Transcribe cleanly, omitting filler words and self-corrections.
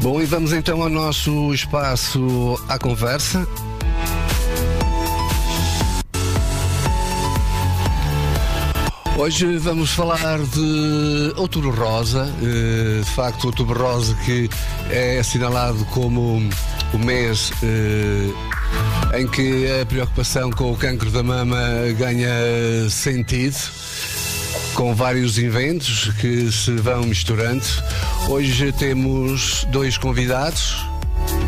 Bom, e vamos então ao nosso espaço à conversa. Hoje vamos falar de Outubro Rosa, de facto Outubro Rosa que é assinalado como o mês em que a preocupação com o cancro da mama ganha sentido, com vários eventos que se vão misturando. Hoje temos dois convidados,